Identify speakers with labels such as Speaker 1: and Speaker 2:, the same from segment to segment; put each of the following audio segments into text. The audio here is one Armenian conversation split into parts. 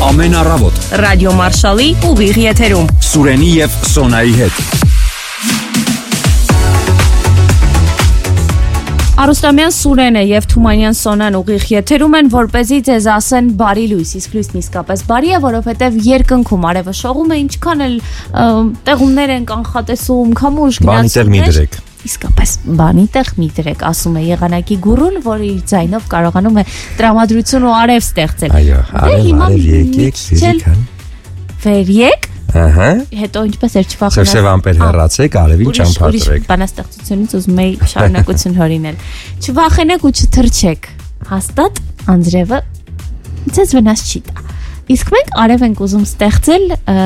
Speaker 1: ամեն առավոտ
Speaker 2: Ռադիո Մարշալի ուղիղ եթերում
Speaker 1: Սուրենի եւ Սոնայի հետ
Speaker 2: Արուստամյան Սուրենը եւ Թումանյան Սոնան ուղիղ եթերում են, որպեսզի ձեզ ասեն բարի լույս, իսկ լույսն իսկապես բարի է, որովհետեւ երկնքում արևը շողում է, ինչքան էլ տեղումներ են կանխատեսում, քամուշ գնացումներ։ Իսկապես բանի տեղ մի դրեք, ասում է եղանակի գուրուն, որը իր ձայնով կարողանում է տրամադրություն ու արև ստեղծել։
Speaker 3: Այո, արև եկեք, ֆիզիկան։
Speaker 2: Վերեք։
Speaker 3: Ահա։
Speaker 2: Հետո ինչպես էր չվախենալ։
Speaker 3: Սերսև ամպեր հեռացեք, արևին ճամփորդրեք։
Speaker 2: Բանաստեղծությունից ուզում եի շարունակություն հորինել։ Չվախենեք ու չթրջեք։ Հաստատ անձրևը ձեզ վնաս չի տա։ Իսկ մենք արև ենք ուզում ստեղծել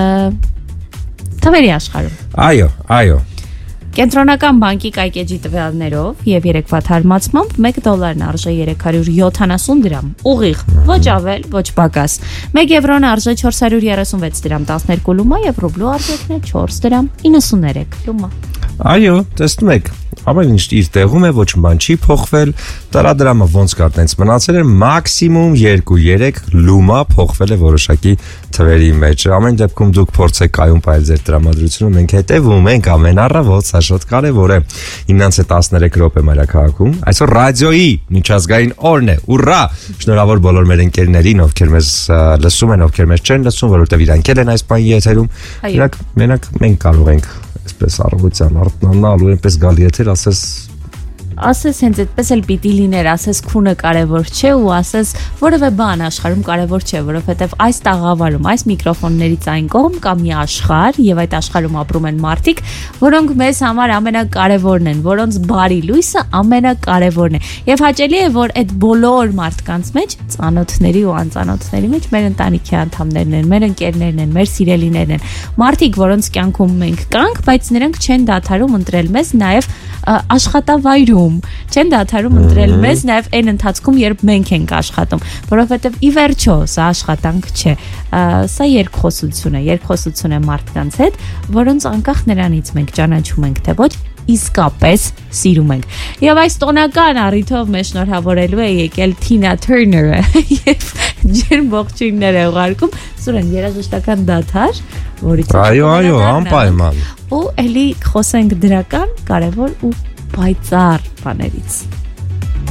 Speaker 2: թվերի աշխարհում։
Speaker 3: Այո։
Speaker 2: Կենտրոնական բանկի կայքեջի տվյալներով եւ երեկվա թարմացմամբ $1 արժե 370 դրամ։ Ուղիղ, ոչ ավել, ոչ պակաս։ 1 եվրոն արժե 436 դրամ 12 լումա եւ ռուբլու արժեքն է 4 դրամ 93 լումա։
Speaker 3: Այո, տեսնում եք, ամեն ինչ իր տեղում է, ոչ մի բան չի փոխվել, տարադրամը ոնց կար տենց մնացել է, մաքսիմում 2-3 լումա փոխվել է որոշակի թվերի մեջ։ Ամեն դեպքում դուք փորձեք կայուն պահել ձեր տրամադրությունը, մենք հետևում ենք ամեն առավոտ, սա շատ կարևոր է։ 9:13 րոպե մայրաքաղաքում։ Այսօր ռադիոյի միջազգային օրն է։ Ուռա! Շնորհավոր բոլոր մեր ընկերներին, ովքեր մեզ լսում են, ովքեր մեզ չեն լսում, որովհետև իրանք էլ են այս բանի եթերում։ Մենակ մենք կարող ենք այսպես առողջության արտնանալ ու այնպես գալ եթեր, ասես
Speaker 2: հենց այդպես էլ պիտի լիներ, ասես քունը կարևոր չէ ու ասես որևէ բան աշխարհում կարևոր չէ, որովհետև այս տաղավարում, այս միկրոֆոններից այն կողմ կա մի աշխարհ եւ այդ աշխարհում ապրում են մարդիկ, որոնք մեզ համար ամենակարևորն են, որոնց բարի լույսը ամենակարևորն է։ Եվ հաճելի է, որ այդ բոլոր մարդկանց մեջ, ծանոթների ու անծանոթների մեջ մեր ընտանիքի անդամներն են, մեր ընկերներն են, մեր սիրելիներն են, մարդիկ, որոնց կյանքում մենք կանք, բայց նրանք չեն դադարում ընտրել մեզ նաեւ աշխատավայրում, չեն դադարում ընտրել մեզ նաև այն ընթացքում, երբ մենք ենք աշխատում, որովհետև ի վերջո սա աշխատանք չէ, սա երկխոսություն է մարդկանց հետ, որոնց անկախ նրանից մենք ճանաչում ենք, թե ոչ իսկապես սիրում ենք։ Եվ այս տոնական առիթով մեզ շնորհավորելու է եկել Թինա Թերները եւ ջերմ ողջույններ է ուղարկում Սուրեն երաժշտական դադար, որից
Speaker 3: այո, անպայման։
Speaker 2: Ու էլի խոսենք դրական, կարևոր ու պայծառ բաներից։